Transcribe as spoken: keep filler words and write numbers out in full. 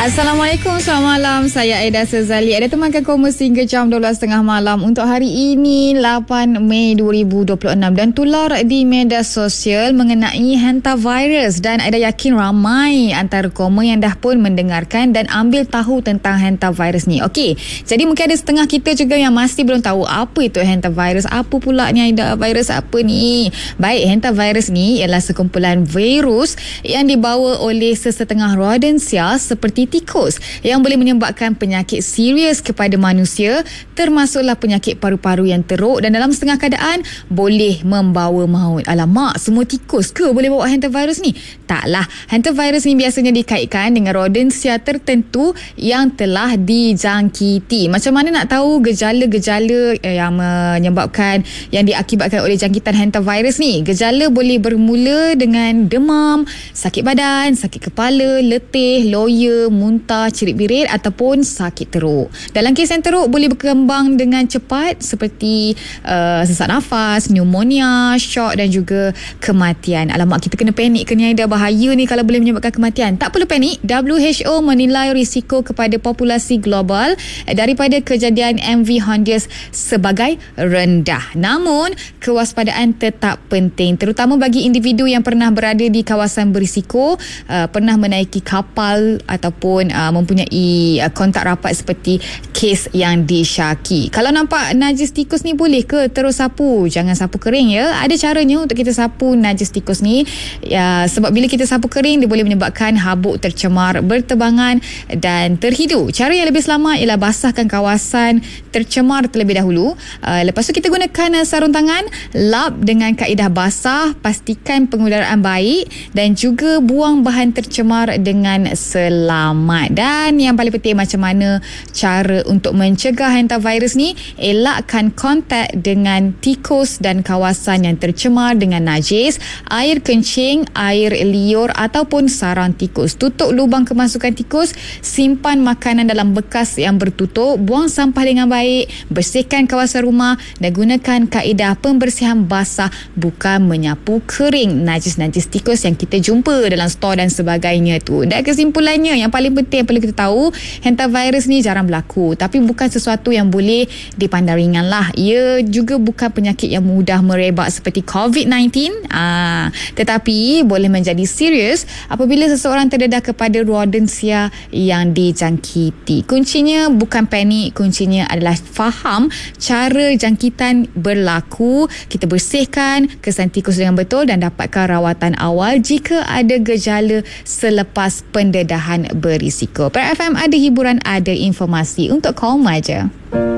Assalamualaikum, selamat malam. Saya Aida Sezali. Ada temankan Komers hingga jam dua belas tiga puluh malam untuk hari ini lapan Mei dua ribu dua puluh enam dan tular di media sosial mengenai hantavirus, dan Aida yakin ramai antara koma yang dah pun mendengarkan dan ambil tahu tentang hantavirus ni. Okey, jadi mungkin ada setengah kita juga yang masih belum tahu apa itu hantavirus. Apa pula ni Aida, virus apa ni? Baik, hantavirus ni ialah sekumpulan virus yang dibawa oleh sesetengah rodensia seperti tikus yang boleh menyebabkan penyakit serius kepada manusia, termasuklah penyakit paru-paru yang teruk, dan dalam setengah keadaan boleh membawa maut. Alamak, semua tikus ke boleh bawa hantavirus ni? Taklah, hantavirus ni biasanya dikaitkan dengan rodensia tertentu yang telah dijangkiti. Macam mana nak tahu gejala-gejala yang menyebabkan, yang diakibatkan oleh jangkitan hantavirus ni? Gejala boleh bermula dengan demam, sakit badan, sakit kepala, letih, loya, muntah, cerit-birit ataupun sakit teruk. Dalam kes yang teruk boleh berkembang dengan cepat seperti uh, sesak nafas, pneumonia, syok dan juga kematian. Alamak, kita kena panik ke ni, dah bahaya ni kalau boleh menyebabkan kematian. Tak perlu panik. W H O menilai risiko kepada populasi global daripada kejadian M V Hondius sebagai rendah. Namun, kewaspadaan tetap penting, terutama bagi individu yang pernah berada di kawasan berisiko, uh, pernah menaiki kapal ataupun uh, mempunyai uh, kontak rapat seperti kes yang disyaki. Kalau nampak najis tikus ni, boleh ke terus sapu? Jangan sapu kering ya. Ada caranya untuk kita sapu najis tikus ni. Ya, sebab bila kita sapu kering, dia boleh menyebabkan habuk tercemar bertebangan dan terhidu. Cara yang lebih selamat ialah basahkan kawasan tercemar terlebih dahulu. Uh, lepas tu kita gunakan uh, sarung tangan, lap dengan kaedah basah, pastikan pengudaraan baik dan juga buang bahan tercemar dengan selamat. Dan yang paling penting, macam mana cara untuk mencegah hantavirus ni? Elakkan kontak dengan tikus dan kawasan yang tercemar dengan najis, air kencing, air liur ataupun sarang tikus. Tutup lubang kemasukan tikus, simpan makanan dalam bekas yang bertutup, buang sampah dengan baik, bersihkan kawasan rumah dan gunakan kaedah pembersihan basah, bukan menyapu kering najis-najis tikus yang kita jumpa dalam stor dan sebagainya tu. Dan kesimpulannya, yang paling penting yang perlu kita tahu, hantavirus ni jarang berlaku, tapi bukan sesuatu yang boleh dipandang ringan lah. Ia juga bukan penyakit yang mudah merebak seperti covid sembilan belas, Aa, tetapi boleh menjadi serius apabila seseorang terdedah kepada rodensia yang dijangkiti. Kuncinya bukan panik, kuncinya adalah faham cara jangkitan berlaku. Kita bersihkan kesan tikus dengan betul dan dapatkan rawatan awal jika ada gejala selepas pendedahan berisiko. Per F M ada hiburan, ada informasi untuk kaum maja.